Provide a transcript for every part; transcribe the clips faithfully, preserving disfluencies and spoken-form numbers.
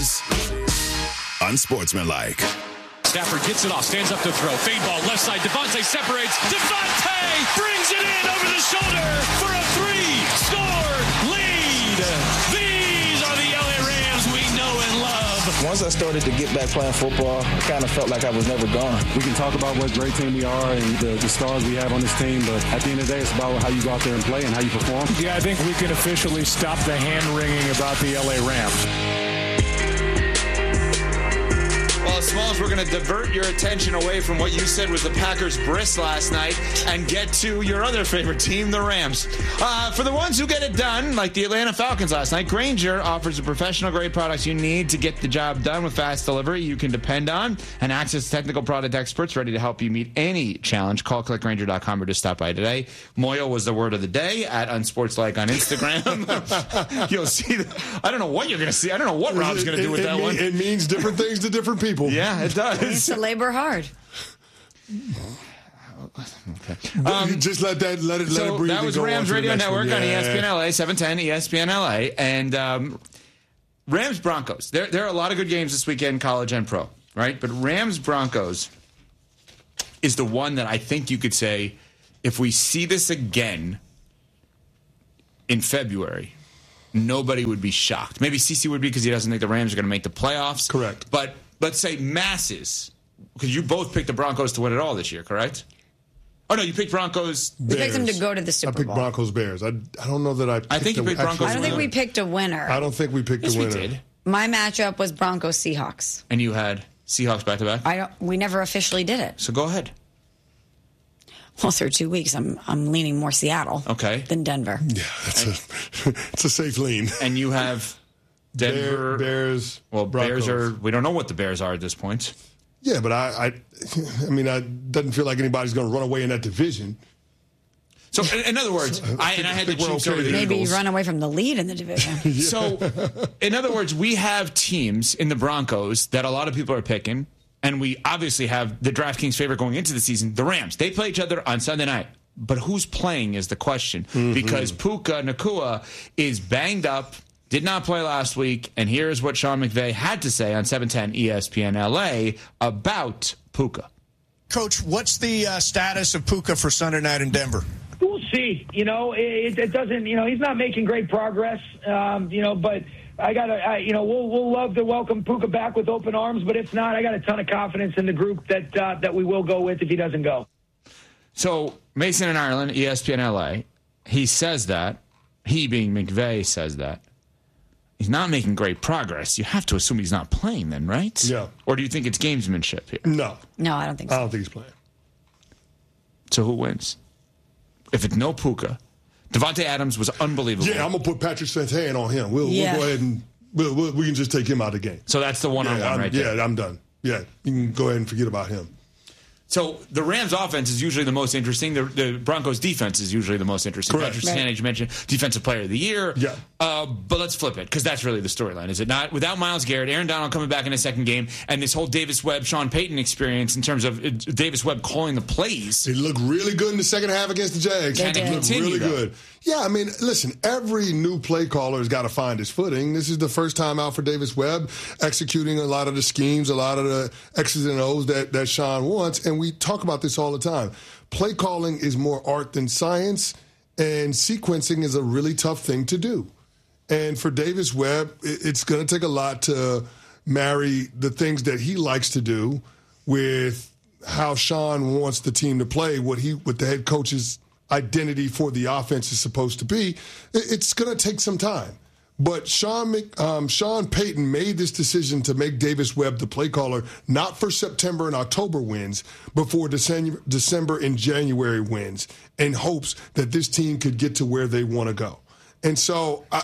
is unsportsmanlike. Stafford gets it off, stands up to throw. Fade ball, left side. Devontae separates. Devontae brings it in over the shoulder for a three-score lead. These are the L A Rams we know and love. Once I started to get back playing football, I kind of felt like I was never gone. We can talk about what great team we are and the, the stars we have on this team, but at the end of the day, it's about how you go out there and play and how you perform. Yeah, I think we can officially stop the hand-wringing about the L A Rams. Well, Smalls, we're going to divert your attention away from what you said was the Packers' bris last night and get to your other favorite team, the Rams. Uh, for the ones who get it done, like the Atlanta Falcons last night, Grainger offers the professional-grade products you need to get the job done with fast delivery you can depend on and access technical product experts ready to help you meet any challenge. Call click grainger dot com or just stop by today. Moyo was the word of the day at Unsportslike on Instagram. You'll see. The, I don't know what you're going to see. I don't know what Rob's going to do with it, that it one. It means different things to different people. Yeah, it does. He needs to labor hard. Okay. Um, Just let that let it let so it breathe. that was Rams Radio Network yeah. on E S P N L A, seven ten E S P N L A, and um, Rams Broncos. There, there are a lot of good games this weekend, college and pro, right? But Rams Broncos is the one that I think you could say, if we see this again in February, nobody would be shocked. Maybe CeCe would be because he doesn't think the Rams are going to make the playoffs. Correct. But let's say masses, because you both picked the Broncos to win it all this year, correct? Oh, no, you picked Broncos. We picked them to go to the Super Bowl. I picked Broncos Bears. I, I don't know that I picked I think you picked a, Broncos. I don't think we picked a winner. I don't think we picked yes, a winner. we did. My matchup was Broncos Seahawks. And you had Seahawks back-to-back? I don't, we never officially did it. So go ahead. Well, through two weeks, I'm I'm leaning more Seattle okay. than Denver. Yeah, it's a, it's a safe lean. And you have Denver. Bear, Bears. Well, Broncos. Bears are, we don't know what the Bears are at this point. Yeah, but I, I, I mean, I doesn't feel like anybody's going to run away in that division. So, in, in other words, I, and I had the Chiefs okay over the Maybe Eagles. you run away from the lead in the division. Yeah. So, in other words, we have teams in the Broncos that a lot of people are picking, and we obviously have the DraftKings favorite going into the season, the Rams. They play each other on Sunday night. But who's playing is the question. Mm-hmm. Because Puka Nacua is banged up, did not play last week, and here's what Sean McVay had to say on seven ten E S P N L A about Puka. Coach, what's the uh, status of Puka for Sunday night in Denver? We'll see. You know, it, it doesn't, you know, he's not making great progress, um, you know, but I got to, you know, we'll we'll love to welcome Puka back with open arms, but if not, I got a ton of confidence in the group that uh, that we will go with if he doesn't go. So, Mason in Ireland, E S P N L A, he says that, he being McVay says that. He's not making great progress. You have to assume he's not playing then, right? Yeah. Or do you think it's gamesmanship here? No. No, I don't think so. I don't think he's playing. So who wins? If it's no Puka, Devontae Adams was unbelievable. Yeah, I'm going to put Patrick Surtain on him. We'll, Yeah. we'll go ahead and we'll, we'll, we can just take him out of the game. So that's the one-on-one yeah, right yeah, there. I'm done. Yeah, you can go ahead and forget about him. So the Rams' offense is usually the most interesting. The, the Broncos' defense is usually the most interesting. Correct. Patrick Surtain, as you mentioned, Defensive Player of the Year. Yeah. Uh, but let's flip it, because that's really the storyline, is it not? Without Myles Garrett, Aaron Donald coming back in a second game, and this whole Davis Webb, Sean Payton experience in terms of uh, Davis Webb calling the plays. He looked really good in the second half against the Jags. Can it He looked continue, really though? good. Yeah, I mean, listen, every new play caller has got to find his footing. This is the first time out for Davis Webb, executing a lot of the schemes, a lot of the X's and O's that, that Sean wants, and we talk about this all the time. Play calling is more art than science, and sequencing is a really tough thing to do. And for Davis Webb, it's going to take a lot to marry the things that he likes to do with how Sean wants the team to play, what he, what the head coach's identity for the offense is supposed to be. It's going to take some time. But Sean um, Sean Payton made this decision to make Davis Webb the play caller, not for September and October wins, but for December, December and January wins, in hopes that this team could get to where they want to go. And so I,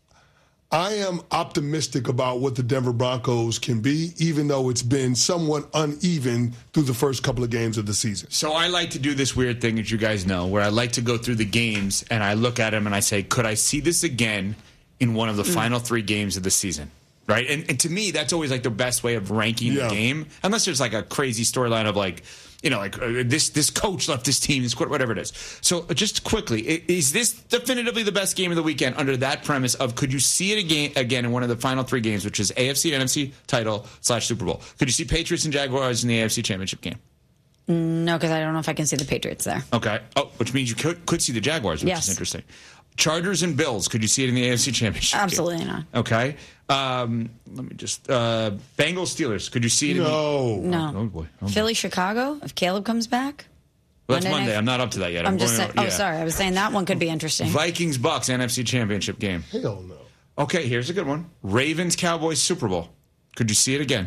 I am optimistic about what the Denver Broncos can be, even though it's been somewhat uneven through the first couple of games of the season. So I like to do this weird thing, as you guys know, where I like to go through the games and I look at them and I say, could I see this again in one of the mm. final three games of the season? right? And, and to me, that's always like the best way of ranking Yeah. the game, unless there's like a crazy storyline of like, you know, like uh, this this coach left this team, this court, whatever it is. So uh, just quickly, i- is this definitively the best game of the weekend under that premise of could you see it again, again in one of the final three games, which is A F C and N F C title slash Super Bowl? Could you see Patriots and Jaguars in the A F C Championship game? No, because I don't know if I can see the Patriots there. Okay. Oh, which means you could, could see the Jaguars, which Yes. is interesting. Chargers and Bills, could you see it in the A F C Championship game? Absolutely not. Okay. Um, let me just... Uh, Bengals, Steelers, could you see it No. in the... No. Oh, boy. Oh, boy. Philly, Chicago, if Caleb comes back. Well, that's Monday Monday. night- I'm not up to that yet. I'm, I'm just going saying. to- Oh, yeah. sorry. I was saying that one could be interesting. Vikings, Bucks, N F C Championship game. Hell no. Okay, here's a good one. Ravens, Cowboys, Super Bowl. Could you see it again?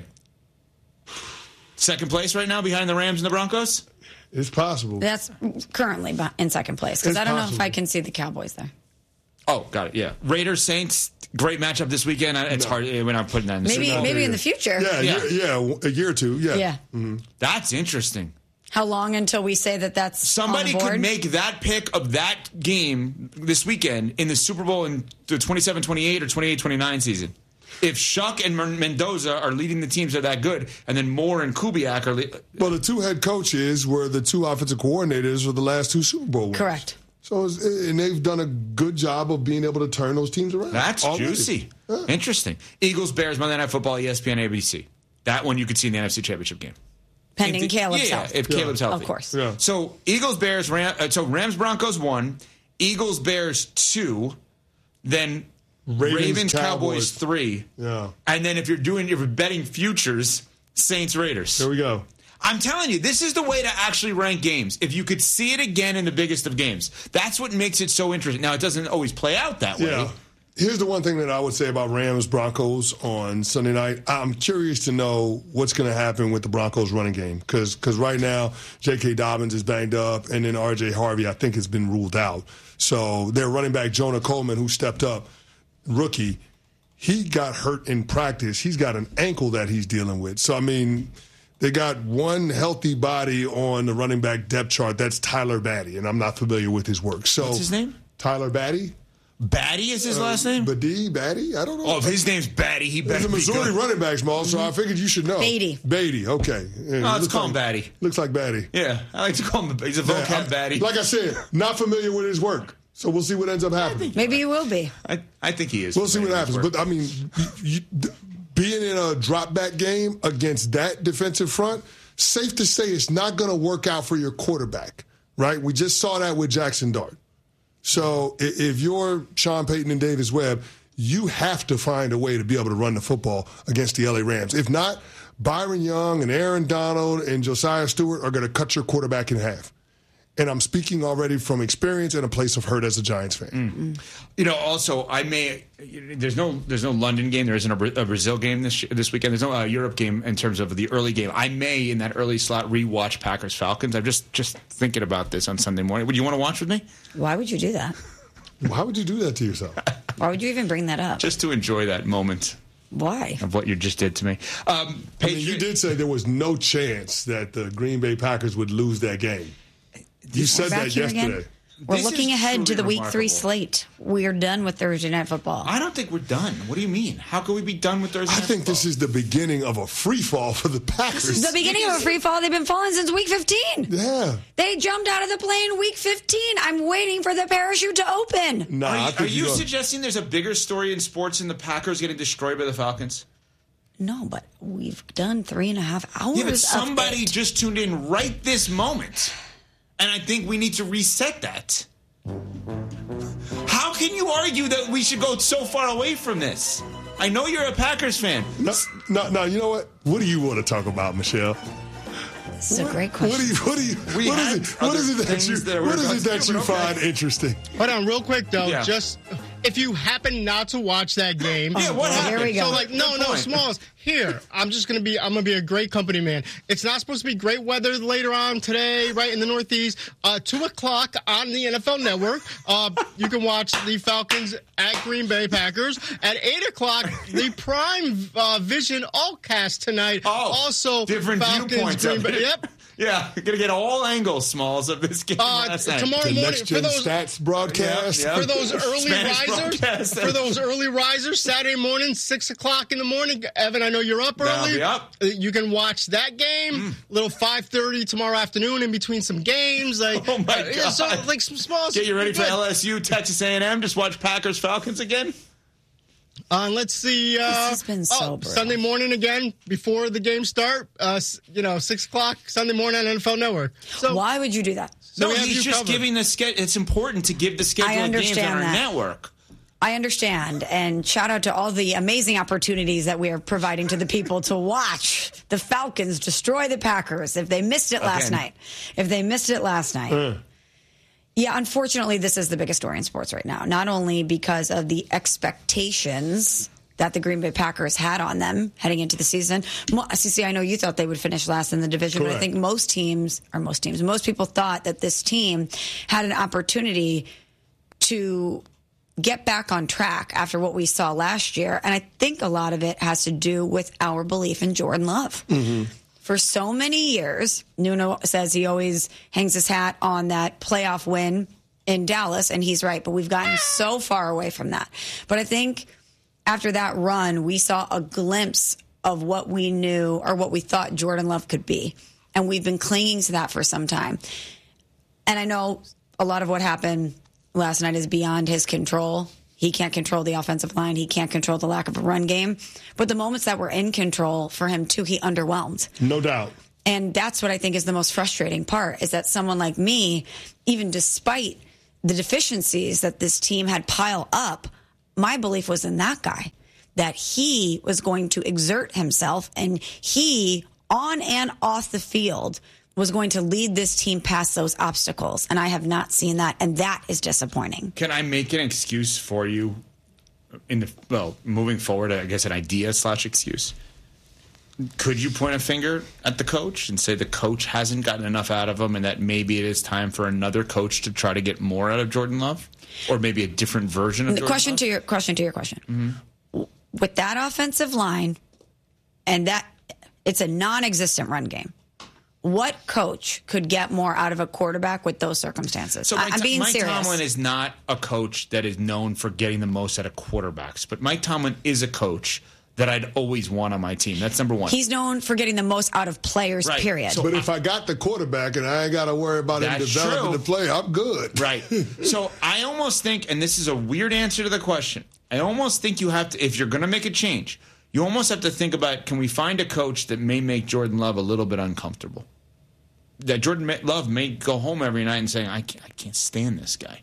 Second place right now behind the Rams and the Broncos? It's possible. That's currently be- in second place because It's I don't know if possible. I can see the Cowboys there. Oh, got it, yeah. Raiders, Saints, great matchup this weekend. It's hard. We're not putting that in the Maybe Super Bowl. maybe in the future. Yeah, Yeah. yeah, yeah, a year or two. Yeah. Yeah. That's interesting. How long until we say that that's Somebody on the board? could make that pick of that game this weekend in the Super Bowl in the twenty-seven twenty-eight or twenty-eight twenty-nine season. If Shuck and Men- Mendoza are leading the teams that are that good, and then Moore and Kubiak are... Le- Well, the two head coaches were the two offensive coordinators for the last two Super Bowl wins. Correct. So, it's, and they've done a good job of being able to turn those teams around. That's already. juicy. Yeah. Interesting. Eagles, Bears, Monday Night Football, E S P N, A B C. That one you could see in the N F C Championship game. Pending If the- Caleb's yeah, health. if Yeah. Caleb's healthy. Of course. Yeah. So Eagles, Bears, Ram, uh, so Rams, Broncos one, Eagles, Bears two, then Ravens, Ravens, Cowboys, Cowboys. three, Yeah. and then if you're doing if you're betting futures, Saints, Raiders. There we go. I'm telling you, this is the way to actually rank games. If you could see it again in the biggest of games, that's what makes it so interesting. Now, it doesn't always play out that way. Yeah. Here's the one thing that I would say about Rams Broncos on Sunday night. I'm curious to know what's going to happen with the Broncos running game because right now J K. Dobbins is banged up and then R J. Harvey I think has been ruled out. So their running back Jonah Coleman, who stepped up, rookie, he got hurt in practice. He's got an ankle that he's dealing with. So I mean, they got one healthy body on the running back depth chart. That's Tyler Batty, and I'm not familiar with his work. So What's his name? Tyler Batty. Batty is his last name? Badie, Batty? I don't know. Oh, if his name's Batty, he He's better a be Missouri good. running back, Small, so I figured you should know. Beatty. Beatty, okay. Yeah, Oh, let's looks call him like- Batty. Looks like Batty. Yeah, I like to call him. He's a vocab Yeah, I- Batty. Like I said, not familiar with his work, so we'll see what ends up happening. Maybe you will be. I, I think he is. We'll see what familiar with happens. his But, I mean, you, you, being in a drop-back game against that defensive front, safe to say it's not going to work out for your quarterback, right? We just saw that with Jackson Dart. So i- if you're Sean Payton and Davis Webb, you have to find a way to be able to run the football against the L A Rams. If not, Byron Young and Aaron Donald and Josiah Stewart are going to cut your quarterback in half. And I'm speaking already from experience and a place of hurt as a Giants fan. work. You know, also, I may. There's no, there's no London game. There isn't a, Bra- a Brazil game this this weekend. There's no uh, Europe game in terms of the early game. I may, in that early slot, rewatch Packers Falcons. I'm just just thinking about this on Sunday morning. Would you want to watch with me? Why would you do that? Why would you do that to yourself? Why would you even bring that up? Just to enjoy that moment Why? of what you just did to me. Um, I mean, Patriot- you did say there was no chance that the Green Bay Packers would lose that game. You said Back that here again? yesterday. We're This looking is ahead to truly the week three remarkable. slate. We're done with Thursday Night Football. I don't think we're done. What do you mean? How can we be done with Thursday I Night think Football? this is the beginning of a free fall for the Packers. The beginning of a free fall. They've been falling since week fifteen. Yeah. They jumped out of the plane week fifteen. I'm waiting for the parachute to open. Nah, Are I you, think are you gonna- suggesting there's a bigger story in sports than the Packers getting destroyed by the Falcons? No, but we've done three and a half hours. Yeah, but of somebody it. just tuned in right this moment. And I think we need to reset that. How can you argue that we should go so far away from this? I know you're a Packers fan. No, no, no, you know what? What do you want to talk about, Michelle? This is a great What question. do you, what do you, We what had is it, what other is it that things you, that were what is about it to that do, you but okay. find interesting? Hold on, real quick though. Yeah. Just if you happen not to watch that game, Yeah, what Oh, happened? here we go. So like, no, Good no, point. Smalls. Here, I'm just gonna be. I'm gonna be a great company man. It's not supposed to be great weather later on today, right in the Northeast. Uh, Two o'clock on the N F L Network. Uh, you can watch the Falcons at Green Bay Packers. At eight o'clock, the Prime uh, Vision all cast tonight. Oh, also different Falcons viewpoints Green of Bay. it. Yep. Yeah, we're going to get all angles, Smalls, of this game Uh, last night. tomorrow The morning Next for Gen those Stats broadcast. Yeah, yeah. for those early Spanish risers. broadcast. For those early risers, Saturday morning, six o'clock in the morning. Evan, I know you're up I'll early. be up. Uh, You can watch that game. Mm. Little five thirty tomorrow afternoon in between some games. Like, Oh, my uh, yeah, So God. like some small. Get you ready for good. L S U, Texas A and M. Just watch Packers Falcons again. Uh, let's see. Uh, This has been so oh, brutal. Sunday morning again before the game start. Uh, s- you know, six o'clock Sunday morning on N F L Network. So Why would you do that? So no, we have he's you just covered. giving the schedule. It's important to give the schedule I of games on understand our that. network. I understand, and shout out to all the amazing opportunities that we are providing to the people to watch the Falcons destroy the Packers if they missed it last Again. night. If they missed it last night. Uh. Yeah, unfortunately, this is the biggest story in sports right now. Not only because of the expectations that the Green Bay Packers had on them heading into the season. Mo- C C, I know you thought they would finish last in the division, but I Correct. think most teams, or most teams, most people thought that this team had an opportunity to get back on track after what we saw last year. And I think a lot of it has to do with our belief in Jordan Love. For so many years, Nuno says he always hangs his hat on that playoff win in Dallas, and he's right, but we've gotten so far away from that. But I think after that run, we saw a glimpse of what we knew or what we thought Jordan Love could be. And we've been clinging to that for some time. And I know a lot of what happened last night is beyond his control. He can't control the offensive line. He can't control the lack of a run game. But the moments that were in control for him, too, he underwhelmed. No doubt. And that's what I think is the most frustrating part, is that someone like me, even despite the deficiencies that this team had pile up, my belief was in that guy, that he was going to exert himself, and he, on and off the field, was going to lead this team past those obstacles. And I have not seen that, and that is disappointing. Can I make an excuse for you in the well, moving forward, I guess an idea slash excuse? Could you point a finger at the coach and say the coach hasn't gotten enough out of him and that maybe it is time for another coach to try to get more out of Jordan Love? Or maybe a different version of The Jordan question Love? to your question to your question. Mm-hmm. With that offensive line, and that it's a non-existent run game. What coach could get more out of a quarterback with those circumstances? So I- Mike, I'm being Mike serious. Tomlin is not a coach that is known for getting the most out of quarterbacks, but Mike Tomlin is a coach that I'd always want on my team. That's number one. He's known for getting the most out of players, Right. period. So But if I got the quarterback and I ain't got to worry about him That's developing true. the play, I'm good. Right. So I almost think, and this is a weird answer to the question, I almost think you have to, if you're going to make a change, you almost have to think about, can we find a coach that may make Jordan Love a little bit uncomfortable? That Jordan Love may go home every night and say, I can't, I can't stand this guy.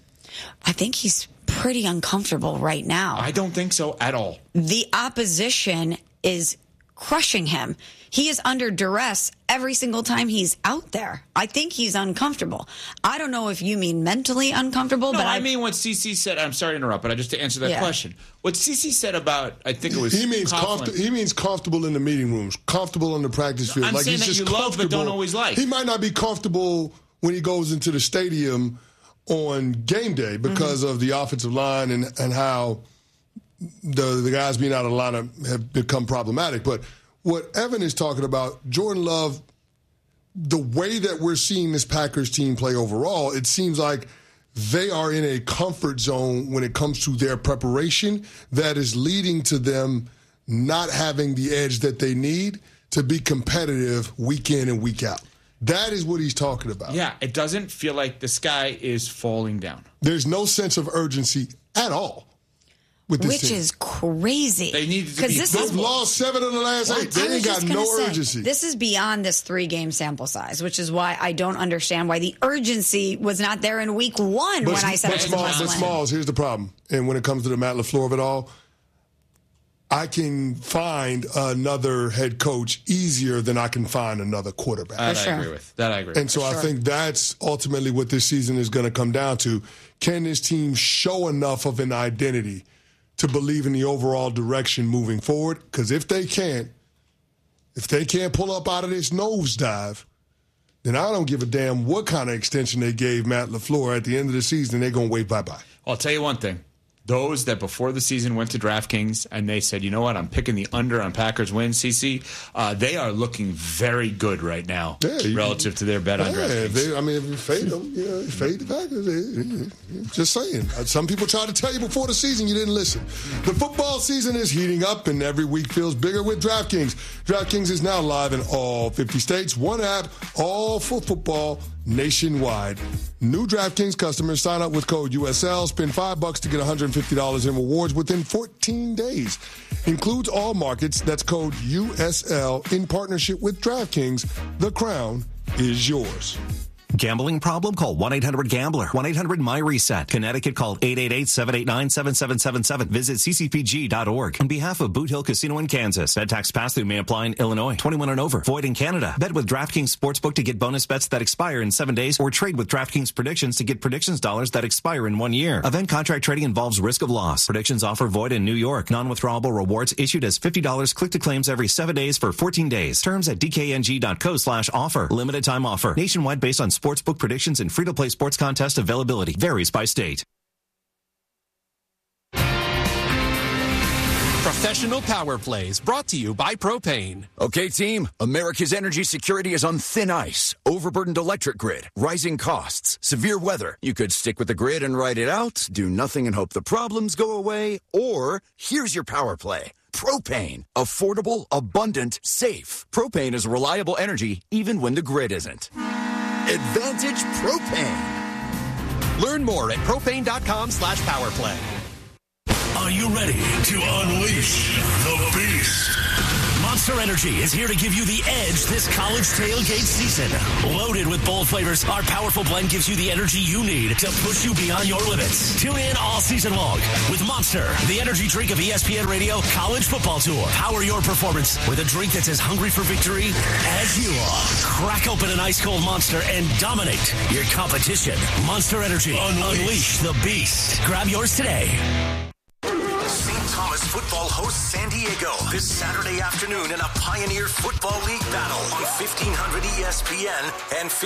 I think he's pretty uncomfortable right now. I don't think so at all. The opposition is crushing him. He is under duress every single time he's out there. I think he's uncomfortable. I don't know if you mean mentally uncomfortable, No, but I I mean what C C said. I'm sorry to interrupt, but I just to answer that Yeah. question. What C C said about, I think it was He means Coughlin. comfort, he means comfortable in the meeting rooms, comfortable on the practice field. I'm like saying he's that just you love but comfortable. don't always like. He might not be comfortable when he goes into the stadium on game day because Mm-hmm. of the offensive line and, and how the the guys being out of the lineup have become problematic. But what Evan is talking about, Jordan Love, the way that we're seeing this Packers team play overall, it seems like they are in a comfort zone when it comes to their preparation that is leading to them not having the edge that they need to be competitive week in and week out. That is what he's talking about. Yeah, it doesn't feel like the sky is falling down. There's no sense of urgency at all with this which team. is crazy. They needed to 'Cause be this They've is lost seven of the last eight. I They was ain't got just gonna no say, urgency. This is beyond this three-game sample size, which is why I don't understand why the urgency was not there in week one when I said but it was a Smalls, must but win. Smalls, here's the problem. And when it comes to the Matt LaFleur of it all, I can find another head coach easier than I can find another quarterback. That sure. I agree with. That I agree And with. so I sure. think that's ultimately what this season is going to come down to. Can this team show enough of an identity to believe in the overall direction moving forward? Because if they can't, if they can't pull up out of this nosedive, then I don't give a damn what kind of extension they gave Matt LaFleur. At the end of the season, they're going to wave bye-bye. I'll tell you one thing. those that before the season went to DraftKings and they said, you know what, I'm picking the under on Packers win, C C, uh, they are looking very good right now yeah, you, relative to their bet yeah, on DraftKings. They, I mean, if you fade them, you know, fade the Packers. Just saying. Some people tried to tell you before the season, you didn't listen. The football season is heating up, and every week feels bigger with DraftKings. DraftKings is now live in all fifty states. One app, all for football, nationwide. New DraftKings customers sign up with code U S L, spend five bucks to get one hundred fifty dollars in rewards within fourteen days. Includes all markets. That's code U S L in partnership with DraftKings. The crown is yours. Gambling problem? Call one eight hundred gambler. one eight hundred my reset. Connecticut, call eight eight eight, seven eight nine, seven seven seven seven. Visit c c p g dot org. On behalf of Boot Hill Casino in Kansas, bet tax pass-through may apply in Illinois. twenty-one and over. Void in Canada. Bet with DraftKings Sportsbook to get bonus bets that expire in seven days, or trade with DraftKings Predictions to get predictions dollars that expire in one year. Event contract trading involves risk of loss. Predictions offer void in New York. Non-withdrawable rewards issued as fifty dollars click to claims every seven days for fourteen days. Terms at d k n g dot co slash offer. Limited time offer. Nationwide based on sportsbook predictions and free-to-play sports contest availability. Varies by state. Professional Power Plays brought to you by Propane. Okay, team, America's energy security is on thin ice. Overburdened electric grid, rising costs, severe weather. You could stick with the grid and ride it out, do nothing and hope the problems go away, or here's your power play. Propane. Affordable, abundant, safe. Propane is reliable energy even when the grid isn't. Advantage Propane. Learn more at propane.com slash powerplay. Are you ready to unleash the beast? Monster Energy is here to give you the edge this college tailgate season. Loaded with bold flavors, our powerful blend gives you the energy you need to push you beyond your limits. Tune in all season long with Monster, the energy drink of E S P N Radio College Football Tour. Power your performance with a drink that's as hungry for victory as you are. Crack open an ice-cold Monster and dominate your competition. Monster Energy. Unleash, Unleash the beast. Grab yours today. Saint Thomas football hosts San Diego this Saturday afternoon in a Pioneer Football League battle on fifteen hundred E S P N and